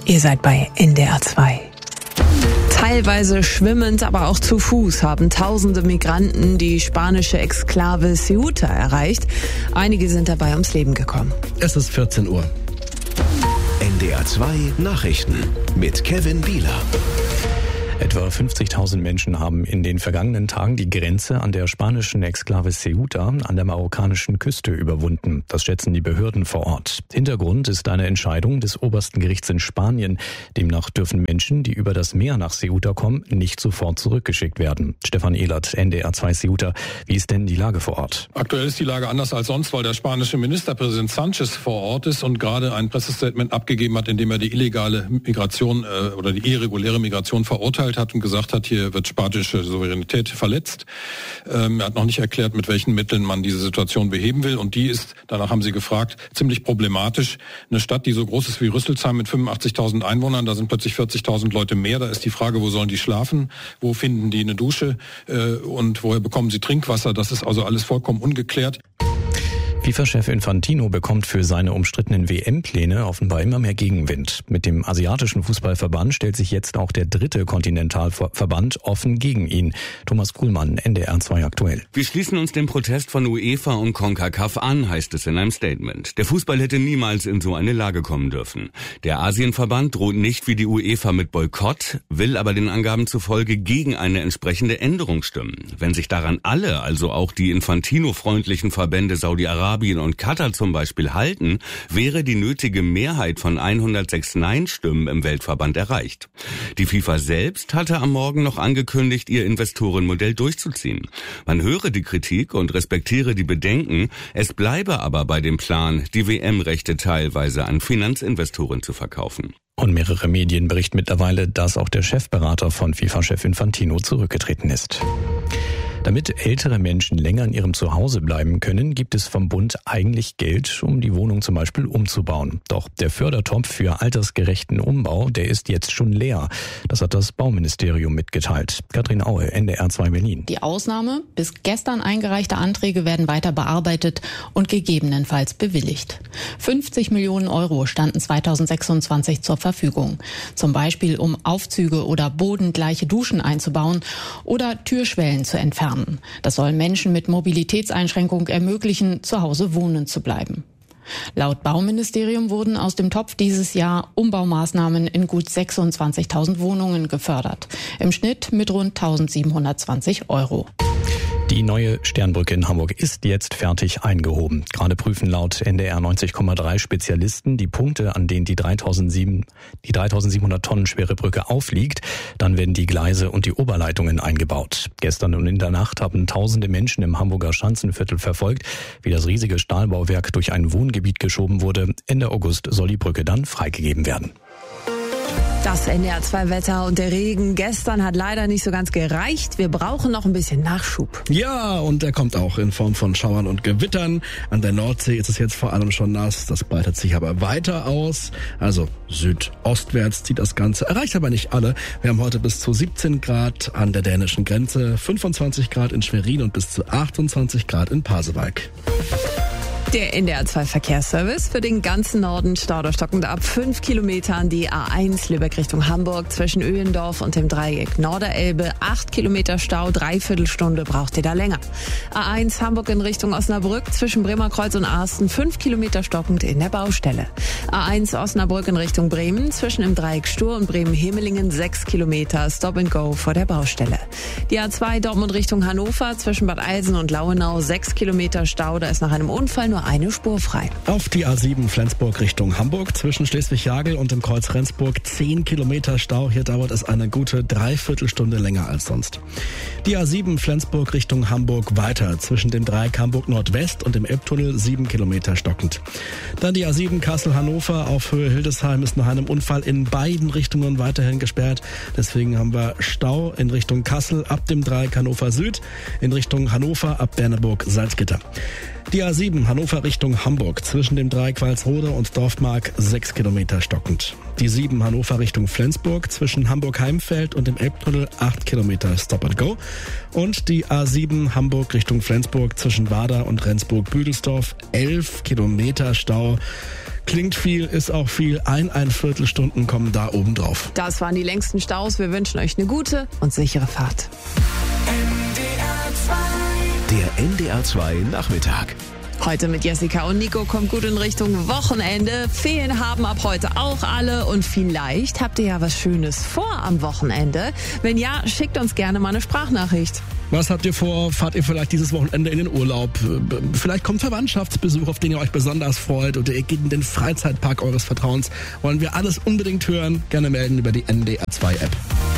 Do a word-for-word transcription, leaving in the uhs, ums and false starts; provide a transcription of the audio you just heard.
Ihr seid bei N D R zwei. Teilweise schwimmend, aber auch zu Fuß haben tausende Migranten die spanische Exklave Ceuta erreicht. Einige sind dabei ums Leben gekommen. Es ist vierzehn Uhr. N D R zwei Nachrichten mit Kevin Bieler. Etwa fünfzigtausend Menschen haben in den vergangenen Tagen die Grenze an der spanischen Exklave Ceuta an der marokkanischen Küste überwunden. Das schätzen die Behörden vor Ort. Hintergrund ist eine Entscheidung des obersten Gerichts in Spanien. Demnach dürfen Menschen, die über das Meer nach Ceuta kommen, nicht sofort zurückgeschickt werden. Stefan Ehlert, N D R zwei Ceuta. Wie ist denn die Lage vor Ort? Aktuell ist die Lage anders als sonst, weil der spanische Ministerpräsident Sanchez vor Ort ist und gerade ein Pressestatement abgegeben hat, in dem er die illegale Migration äh, oder die irreguläre Migration verurteilt hat und gesagt hat, hier wird spanische Souveränität verletzt. Ähm, er hat noch nicht erklärt, mit welchen Mitteln man diese Situation beheben will. Und die ist, danach haben Sie gefragt, ziemlich problematisch. Eine Stadt, die so groß ist wie Rüsselsheim mit fünfundachtzigtausend Einwohnern, da sind plötzlich vierzigtausend Leute mehr. Da ist die Frage, wo sollen die schlafen? Wo finden die eine Dusche? Äh, und woher bekommen sie Trinkwasser? Das ist also alles vollkommen ungeklärt. FIFA-Chef Infantino bekommt für seine umstrittenen W M-Pläne offenbar immer mehr Gegenwind. Mit dem asiatischen Fußballverband stellt sich jetzt auch der dritte Kontinentalverband offen gegen ihn. Thomas Kuhlmann, N D R zwei aktuell. Wir schließen uns dem Protest von UEFA und CONCACAF an, heißt es in einem Statement. Der Fußball hätte niemals in so eine Lage kommen dürfen. Der Asienverband droht nicht wie die UEFA mit Boykott, will aber den Angaben zufolge gegen eine entsprechende Änderung stimmen. Wenn sich daran alle, also auch die Infantino-freundlichen Verbände Saudi-Arabien und Katar zum Beispiel halten, wäre die nötige Mehrheit von hundertsechs Nein-Stimmen im Weltverband erreicht. Die FIFA selbst hatte am Morgen noch angekündigt, ihr Investorenmodell durchzuziehen. Man höre die Kritik und respektiere die Bedenken, es bleibe aber bei dem Plan, die W M-Rechte teilweise an Finanzinvestoren zu verkaufen. Und mehrere Medien berichten mittlerweile, dass auch der Chefberater von FIFA-Chef Infantino zurückgetreten ist. Damit ältere Menschen länger in ihrem Zuhause bleiben können, gibt es vom Bund eigentlich Geld, um die Wohnung zum Beispiel umzubauen. Doch der Fördertopf für altersgerechten Umbau, der ist jetzt schon leer. Das hat das Bauministerium mitgeteilt. Katrin Aue, N D R zwei Berlin. Die Ausnahme: bis gestern eingereichte Anträge werden weiter bearbeitet und gegebenenfalls bewilligt. fünfzig Millionen Euro standen zweitausendsechsundzwanzig zur Verfügung. Zum Beispiel, um Aufzüge oder bodengleiche Duschen einzubauen oder Türschwellen zu entfernen. Das soll Menschen mit Mobilitätseinschränkung ermöglichen, zu Hause wohnen zu bleiben. Laut Bauministerium wurden aus dem Topf dieses Jahr Umbaumaßnahmen in gut sechsundzwanzigtausend Wohnungen gefördert. Im Schnitt mit rund eintausendsiebenhundertzwanzig Euro. Die neue Sternbrücke in Hamburg ist jetzt fertig eingehoben. Gerade prüfen laut N D R neunzig Komma drei Spezialisten die Punkte, an denen die dreitausendsiebenhundert Tonnen schwere Brücke aufliegt. Dann werden die Gleise und die Oberleitungen eingebaut. Gestern und in der Nacht haben tausende Menschen im Hamburger Schanzenviertel verfolgt, wie das riesige Stahlbauwerk durch ein Wohngebiet geschoben wurde. Ende August soll die Brücke dann freigegeben werden. Das N D R zwei Wetter und der Regen gestern hat leider nicht so ganz gereicht. Wir brauchen noch ein bisschen Nachschub. Ja, und der kommt auch in Form von Schauern und Gewittern. An der Nordsee ist es jetzt vor allem schon nass. Das breitet sich aber weiter aus. Also südostwärts zieht das Ganze. Erreicht aber nicht alle. Wir haben heute bis zu siebzehn Grad an der dänischen Grenze, fünfundzwanzig Grad in Schwerin und bis zu achtundzwanzig Grad in Pasewalk. Der N D R zwei Verkehrsservice für den ganzen Norden: Stau stockend ab fünf Kilometern. Die A eins Lübeck Richtung Hamburg zwischen Öhlendorf und dem Dreieck Norderelbe. acht Kilometer Stau, dreiviertel Stunde braucht ihr da länger. A eins Hamburg in Richtung Osnabrück zwischen Bremerkreuz und Arsten. fünf Kilometer stockend in der Baustelle. A eins Osnabrück in Richtung Bremen zwischen im Dreieck Stur und Bremen-Hemelingen. sechs Kilometer Stop and Go vor der Baustelle. Die A zwei Dortmund Richtung Hannover zwischen Bad Eilsen und Lauenau. sechs Kilometer Stau, da ist nach einem Unfall nur eine Spur frei. Auf die A sieben Flensburg Richtung Hamburg zwischen Schleswig-Jagel und dem Kreuz Rendsburg zehn Kilometer Stau. Hier dauert es eine gute Dreiviertelstunde länger als sonst. Die A sieben Flensburg Richtung Hamburg weiter zwischen dem Dreieck Hamburg Nordwest und dem Elbtunnel sieben Kilometer stockend. Dann die A sieben Kassel-Hannover auf Höhe Hildesheim ist nach einem Unfall in beiden Richtungen weiterhin gesperrt. Deswegen haben wir Stau in Richtung Kassel ab dem Dreieck Hannover Süd, in Richtung Hannover ab Berneburg-Salzgitter. Die A sieben Hannover Richtung Hamburg zwischen dem Dreieck Walsrode und Dorfmark sechs Kilometer stockend. Die sieben Hannover Richtung Flensburg zwischen Hamburg-Heimfeld und dem Elbtunnel acht Kilometer Stop and Go. Und die A sieben Hamburg Richtung Flensburg zwischen Wader und Rendsburg-Büdelsdorf elf Kilometer Stau. Klingt viel, ist auch viel. Eineinviertel Stunden kommen da oben drauf. Das waren die längsten Staus. Wir wünschen euch eine gute und sichere Fahrt. Der N D R zwei Nachmittag. Heute mit Jessica und Nico kommt gut in Richtung Wochenende. Ferien haben ab heute auch alle und vielleicht habt ihr ja was Schönes vor am Wochenende. Wenn ja, schickt uns gerne mal eine Sprachnachricht. Was habt ihr vor? Fahrt ihr vielleicht dieses Wochenende in den Urlaub? Vielleicht kommt Verwandtschaftsbesuch, auf den ihr euch besonders freut, oder ihr geht in den Freizeitpark eures Vertrauens. Wollen wir alles unbedingt hören? Gerne melden über die N D R zwei App.